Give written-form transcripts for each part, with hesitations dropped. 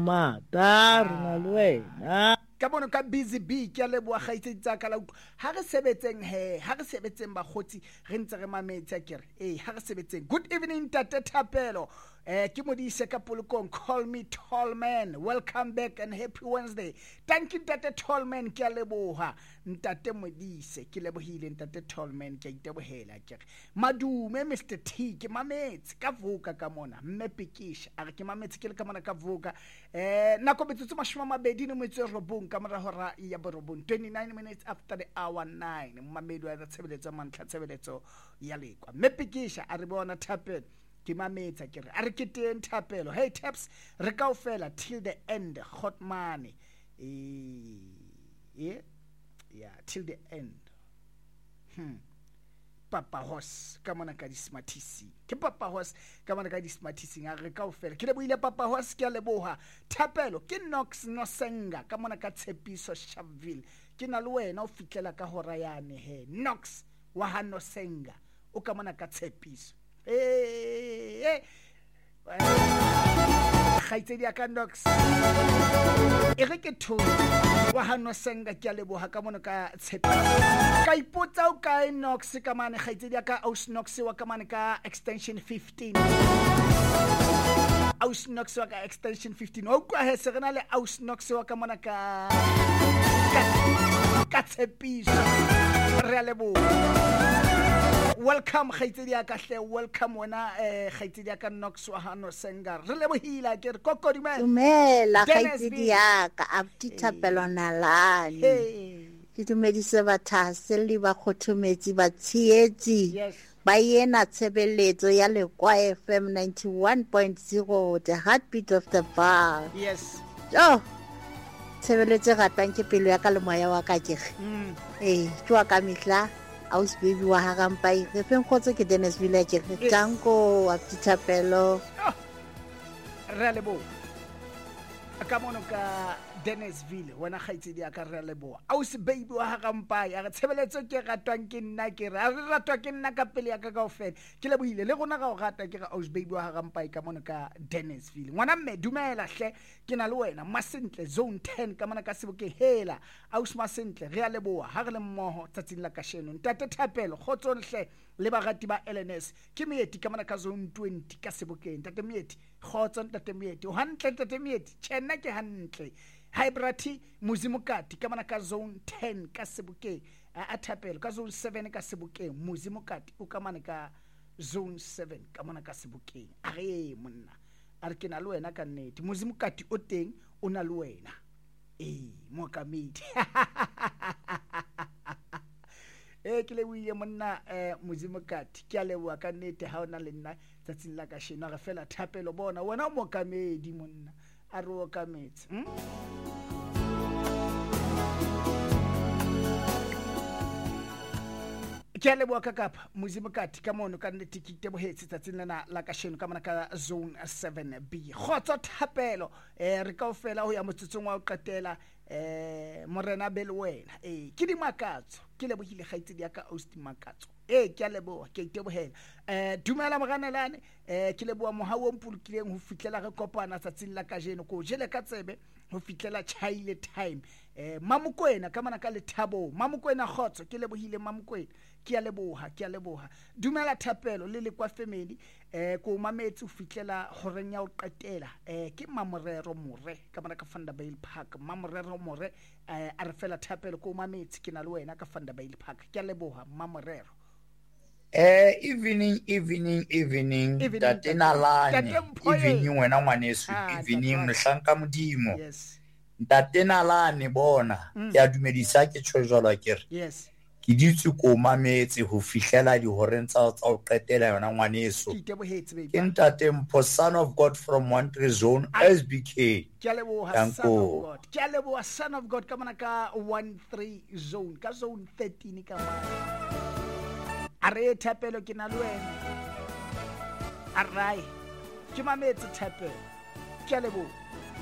mata rena le wena ka bono ka busy bee ke a leboa gaitse tsa ka la ha re sebetseng bagotsi re ntse re mametse a kere ha re sebetseng good evening tate Thapelo ke modise ka polokong call me tall man welcome back and happy Wednesday thank you tate tall man ke a leboha ntate modise ke lebohile ntate tall man ke a itebohela kere madume Mr T ke mametse ka vuka ka mona mme Pikisha a re ke mametse ke le ka mona ka vuka nako metsotso 29 ka mora hora ya borobong 29 minutes after the hour 9 mmamedi wa tshebeletso mantlha tshebeletso ya lekwa mme Pikisha a re bona Thapelo ke mametsa ke re a re keteng Thapelo hey taps re kaofela till the end hot money yeah till the end Papa Hoss ka mona ka di smartisi ke Papa Hoss ka mona ka di smartisi a re kaofela ke leboile Papa Hoss ke a leboha Thapelo ke Nox Nosenga ka mona ka Tshepiso Shaville ke na le wena o fitlela ka hora yane he Nox wa Hanosenga o ka mona ka Tshepiso khaitsedi ya ka Nox e re ke thu wa Hanosenga ke a leboha ka mona ka Tshepiso ka ipotsa o ka Nox ka mane khaitsedi ya ka Aus Nox wa ka mane ka extension 15 Aus Nox wa ka extension 15 o kwa he se rena le Aus Nox wa ka mona ka Tshepiso re a leboha welcome khaitsedi ya ka hle welcome wena khaitsedi ya ka Nox wa Hanosenga re lebohila ke re kokodime dumela khaitsedi ya ka Abdi Thapelo Nalane ke dumedise bathase le ba khothometsi ba tsietsi ba yena tshebeletso ya Lekwa FM 91.0 the heartbeat of the bar tshebeletso ratang ke pelo ya ka le moya wa ka ke tswa ka mihla Aus baby wa harampai re feng khotse ke Dennis Village ke tanko Abdi Thapelo re lebo ka mono ka Dennisville wena khaitsedi ya ka re lebo Aus baby wa harampai a re tshebeletso ke ratwang ke nna ke re a re ratwa ke nna ka pele ya ka kaofela ke lebohile le gona ga o rata ke re Aus baby wa harampai ka mono ka Dennisville ngwana mme dumela hle ke na le wena Masentle zone 10 ka mona ka Sebokeng hela Aus Masentle re a leboa ha re le mmoho tsatsing la kasheno ntate Thapelo khotsong hle le bagati ba LNS ke Mieti ka mona ka zone 20 ka Sebokeng ntate Mieti khotsong ntate Mieti o hantle ntate Mieti tshena ke hantle Hybrati Muzimukati ka mona ka zone 10 ka Sebokeng a Thapelo ka zone 7 ka Sebokeng Muzimukati o ka mona ka zone 7 ka mona ka Sebokeng a re monna a re ke na le wena ka nnete Muzimukati o teng o na le wena mokamedi ke le buile monna Muzimukati ke a leboa ka nnete ha ona le nna tsatsing la ka sheno re fela Thapelo bona wena mokamedi monna a re o ka metsi ke a leboa ka kapa Muzimukati ka mono ka nnete ke tebohetse tsatsing lena la ka sheno ka mona ka zone 7B khotso Thapelo re kaofela ho ya motsotsong wa o qetela morena bele wena ke di makatso ke lebohile khaitsedi ya ka Austin Makatso ke a leboa ke itebohela dumela moganelane ke leboa mohawo mpulukileng ho fitlela re kopana tsatsing la ka jeno ko jele ka tsebe ho fitlela chaile time Mamokwena ka mona ka Lethabo Mamokwena khotso ke lebohile Mamokwena ke a leboha dumela Thapelo le Lekwa family ko mametse o fitlela horeng ya o qetela ke Mamorero More ka mona ka Vanderbilt Park Mamorero More a re fela Thapelo ko mametse ke na le wena ka Vanderbilt Park ke a leboha Mamorero evening tate Nalane evening wena ngwaneso evening mhlanka modimo tate Nalane bona ya dumedisa ke tshojalo kere ke ditse ko mametse ho fihlela di horeng tsa o qetela yona ngwaneso ke ntate Mpho son of God from 13 zone SBK ke a leboha son of God ka mona ka 13 zone ka zone 13 ka mona a re Thapelo ke na le wena a rai ke mametse Thapelo ke a leboha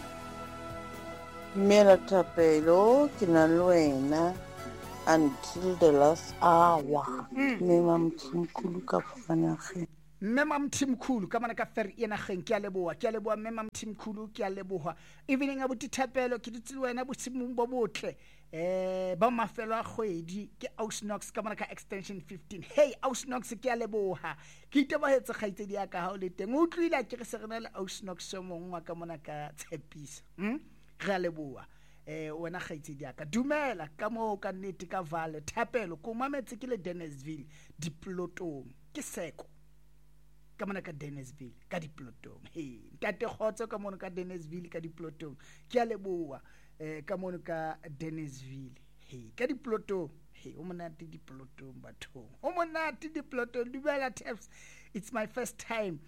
Mela Thapelo ke na le wena until the last hour me mamtsumkhulu ka fanage Mema Mthimkhulu ka mana ka fer ena geng ke a leboa Mema Mthimkhulu ke a leboa evening abuti Thapelo ke ditse wena botsimong bo botle ba mafelo a kgwedi ke Ausnox ka mana ka extension 15 hey Ausnox ke a leboa ke itebahetse kgaitsedi ya ka ha o le teng o tlile ke re se rena le Ausnox so mongwa ka mana ka Tshepiso re a leboa wena kgaitsedi ya ka dumela ka mo ka nnete ka Vale Thapelo ko mametse ke le Dennisville diplotong ke seko ka mona ka Dennisville ka diplotong hey ntate khotso ka mona ka Dennisville ka diplotong ke a leboa ka mona ka Dennisville hey ka diplotong hey o monate diplotong bathong o monate diplotong dumela Taps it's my first time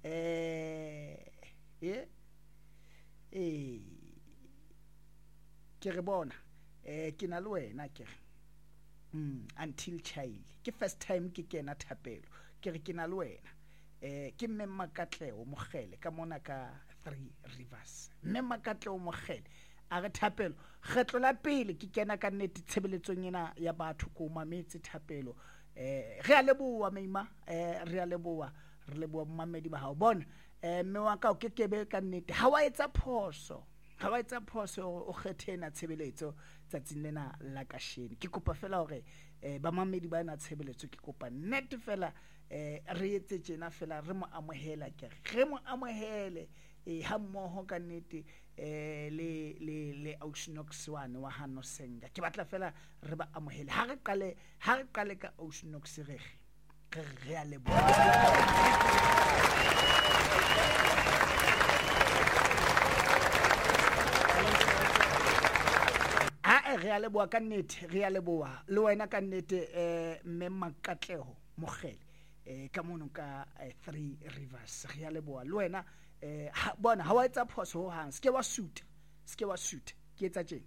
ke re bona ke na le wena ke until child ke first time ke kena Thapelo ke re ke na le wena ke Mmema Katleo Mogele ka mona ka 3 Rivers Mmema Katleo Mogele a re Thapelo kgetlo la pele ke kena ka nnete tshebeletsong ena ya batho ko mametse Thapelo re a leboa Meima re a leboa mmamedi ba hao bona mme wa ka o kekebe ka nnete ha wa etsa phoso o kgethena tshebeletso tsatsing lena la kasheni ke kopa fela hore ba mamedi ba na tshebeletso ke kopa net fela re etse tjena fela re mo amohela ke re mo amohele ha mmoho ka nnete le Ausnox one wa Hano Senga ke batla fela re ba amohele ha re qale ka Ausnox re a leboha re a leboa ka nnete re a leboa le wena ka nnete Mmema Katleo Mogele ka mono ka 3 Rivers re a leboa le wena bona ha wa etsa phoso ho hang ske wa suit ke etsa tjena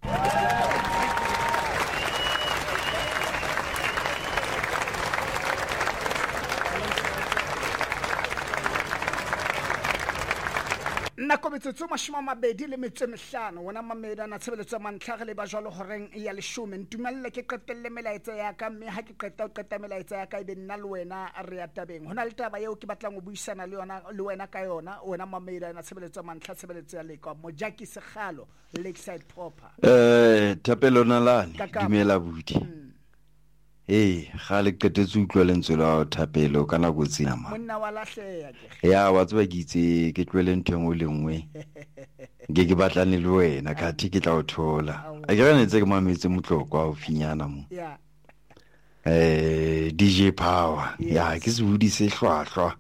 nako metsotso 25 wona mamedi ana tshebeletso ya mantlha le ba jwalo horeng ya 10 ntumelle ke qetelle melaetsa ya ka mme ha ke qeta melaetsa ya ka ebe nna le wena re ya tabeng hona le taba eo ke batlang go buisana le wena ka yona wena mamedi ana tshebeletso ya mantlha tshebeletso ya leka Mojaki Segalo Lakeside proper Thapelo Nalane dumela buti ga le qetetse utlwa lentswe la Thapelo kana go tsina ma monna wa lahleya ya wa tswa gitse ke tlwele ntho le nngwe ke batlane le wena ka ke tla o thola a ke ganetse ke mametse motlokwa o finyana mo DJ Power ya ke se budi se hlwahlwa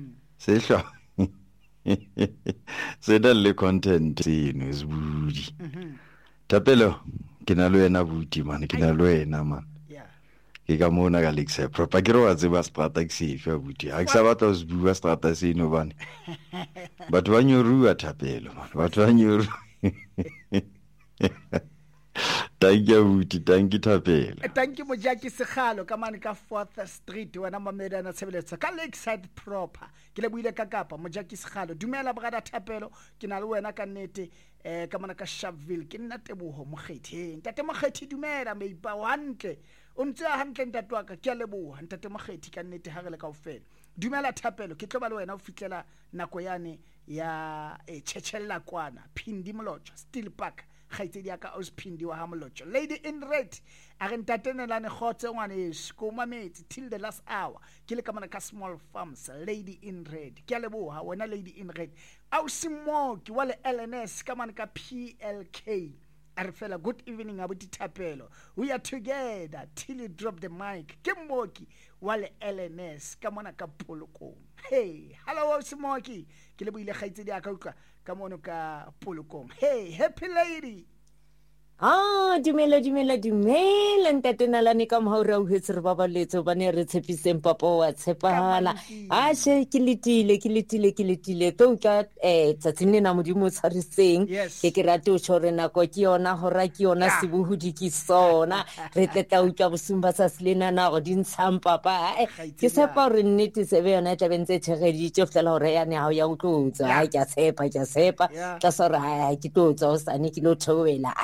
se da le content seno se budi Thapelo ke na le wena buti man ke na le wena man ke ka mona ka Alexa proper ke ro wa tseba strata ke sefe buti ha ke sa batla ho se bua strata seno bane batho ba nyorua Thapelo man batho ba nyoru thank you Thapelo thank you Mojaki Segalo ka mane ka 4th Street wena mamedi ana tshebeletso ka Lakeside proper ke le buile ka Kapa Mojaki Segalo dumela brother Thapelo ke na le wena ka nnete ka mane ka Sharpeville ke nna Teboho Mokgethi ntate Mokgethi dumela meipa hantle o ntse hantle ntate wa ka ke a leboha ntate Mokgethi ka nnete ha re le kaofela dumela Thapelo ke tlo ba le wena o fitlela nako yane ya Chechella kwana Phindi Molocho Steel Park khaitsedi ya ka Ausphindi wa Hamolocho Lady in Red a re ntatenelane khotse ngwane ko mametse till the last hour ke le ka mana ka Small Farms Lady in Red ke a leboha wena Lady in Red au simoki wale LNS ka mana ka PLK Arfela good evening abuti Thapelo we are together till you drop the mic ke moki wale LNS ka mona ka Polokong hey hello Smoky ke le buile khaitsedi ya ka utlwa ka mono ka Polokong hey happy lady dumela ntate Nalane ka mohora o hetse re babaletso ba ne re tshepiseng papa wa tshepahala she ke letile to ka tsatsing lena modimo tshariseng ke rate o tshore nako ke yona hora ke yona sebuhudi ke sona re tletla utlwa bosumba sa selena na go dintshang papa ke sepa re nnete se be yona tabentse tshegeditse fela hore ya ne ha ya utlotsa ke a tshepa tla sora ke tlotsa o sane ke lo thowela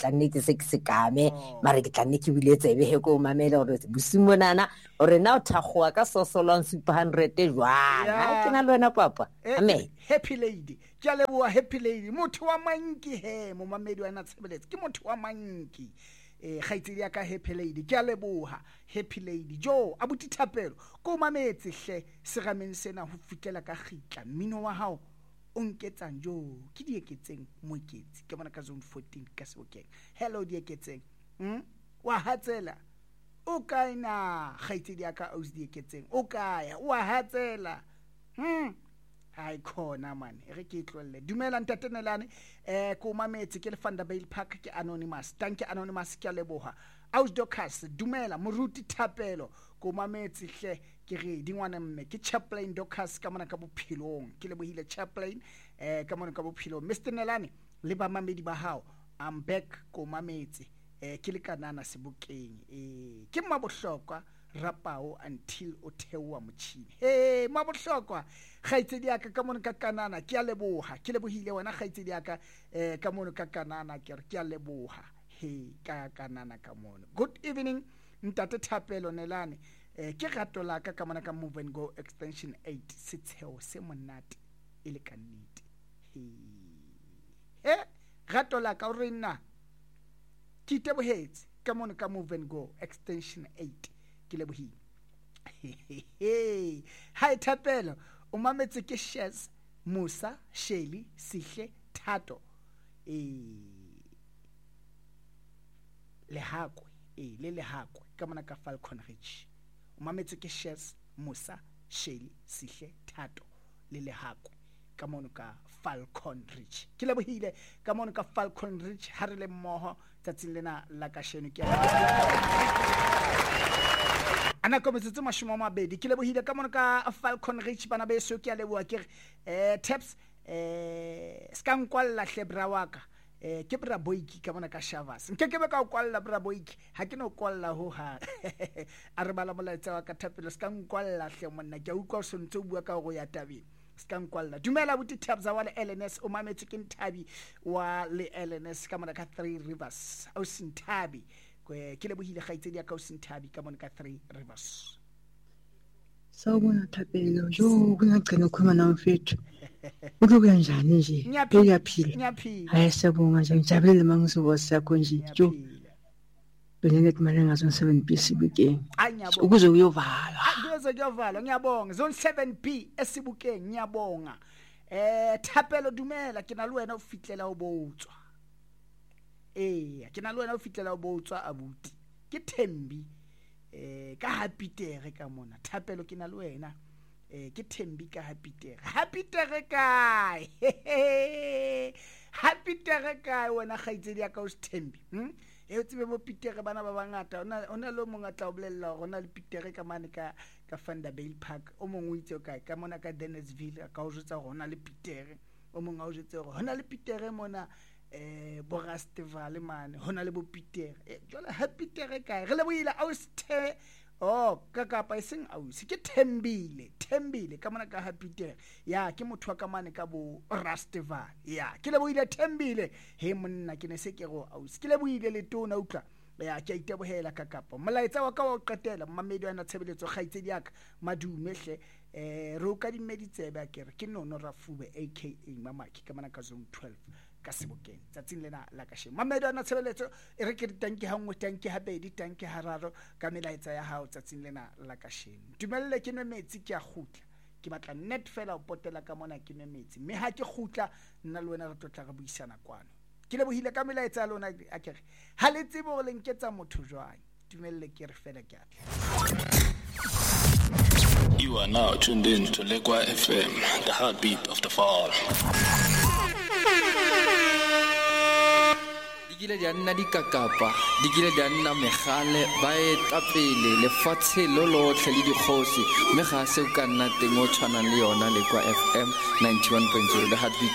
tla nne ke se ke se kame mare ke tla nne ke bile tsebe he ko mamela gore bosimonana gore na o thagoa ka sosolwang 700 jwana ke na le wena papa amen. Happy lady ke a leboa happy lady motho wa manki he mo mamedi wa na tshebeletso ke motho wa manki khaitsedi ya ka happy lady ke a leboha happy lady jo abuti Thapelo ko mametse hle segameng sena ho fitlela ka khitla mmino wa hao o nketsang jo ke dieketseng moeketsi ke bona ka zone 14 ka Sebokeng. Hello dieketseng wa hatsela o kaina khaitsedi ya ka aus dieketseng o kaya wa hatsela ai khona man re ke tlolele dumela ntatenelane ko mametse ke le Vanderbilt Park ke anonymous danke anonymous ke a leboha Ausdocas dumela moruti Thapelo ko mametse hle ke re dingwana mme ke chaplain Docas ka mona ka bophilong ke le bohile chaplain ka mona ka bophilong Mr Nelane le ba mamedi ba hao I'm back ko mametse ke le kanana Sebokeng ke mabohlokwa rapao until o thewa motšhini mabohlokwa khaitsedi ya ka mono ka kanana ke a leboha ke lebohile wena khaitsedi ya ka mono ka kanana ke a leboha ka kanana ka mono. Good evening ntate Thapelo Nelane ke gato la ka mona ka Move and Go extension 8 setsheo se monate ile ka nnete gato la ka o re nna ke tebohetse ka mona ka Move and Go extension 8 ke lebohile hi Thapelo o mametse ke Shes Musa Sheli Sihle Thato lehakwe le lehakwe ka mona ka Falcon Ridge o mametse ke Shes Musa Sheli Sihle Thato le lehakwe ka mona ka Falcon Ridge ke lebohile ka mona ka Falcon Ridge ha re le mmoho tsatsing lena la ka sheno ke ana kometsetse mashimo mabedi ke lebohile ka mona ka Falcon Ridge bana be so ke a leboa ke taps ska nkwalla hle bra waka ke bra boiki ka mona ka Shavas nke ke be ka kwalla bra boiki ha ke no kwalla ho ha a re bala molaetsa wa ka Thapelo ska nkwalla hle monna ke utlwa so ntse o bua ka go ya tabeng ska nkwalla dumela buti tabs wa le LNS o mametse ke Nthabi wa le LNS ka mona ka 3 Rivers o Sinthabi ke lebohile khaitsedi ya ka o Sinthabi ka mona ka 3 Rivers. Sawubona Thapelo jo kunagcina ukhuluma nawe mfethu ukuya njani nje uyaphila hayi sabonga nje ngijabulele mangizoba sakho nje jo benene kumele ngazo 7B Sebokeng ukuze uyovala kuyovala ngiyabonga zone 7B eSebokeng ngiyabonga Thapelo dumela ke na le wena o fitlela o botswa ke na le wena o fitlela o botswa abuti ke Thembi ka Hapitere ka mona Thapelo ke na le wena ke Thembi ka Hapitere kae Hapitere kae wena khaitsedi ya ka o Thembi e o tsebe bo Pitere bana ba bangata ona lo mongata o bolella rona le Pitere ka mane ka Vanderbilt Park o mongwe itse kae ka mona ka Dennisville ka o jotsa rona le Pitere o mongwe a o jotse rona le Pitere mona Borasteval mane hona le bo Pitere jwale Hapitere kae re le boile Austhe ka kapa iseng ausi ke Thembile ka mona ka Hapitere ya ke motho wa ka mane ka bo Rasteval ya ke le boile Thembile he monna ke ne se ke go ausi ke le boile le tona utla ya ke itebohela ka kapa molaetsa wa ka wa qetela mamedi ana tshebeletso khaitsedi ya ka madume hle re o ka dimeditsebe a kere ke Nono Rafube aka Mamaki ka mona ka zone 12 ka Sebokeng tsatsing lena la ka shema mamedi ana tshebeletso e re ke tanki ha ngwe tanki ha bedi tanki ha raro ka melaetsa ya hao tsatsing lena la ka shema dumelle ke nwe metsi ke a khutla ke batla net fela o potela ka mona ke nwe metsi mme ha ke khutla nna le wena re totla re buisana kwano ke le bohile ka melaetsa ya lona a kere ha le tsebo go lenketsa motho jwang dumelle ke re fela ke a You are now tuned in to Lekwa FM, the heartbeat of the fall. Dikile di anna dikakapa, dikile di anna megale, ba etapele lefatshe lo lotlhe le dikgosi mme ga se o ka nna teng o tshwanang le yona Lekwa FM 91.0 the heartbeat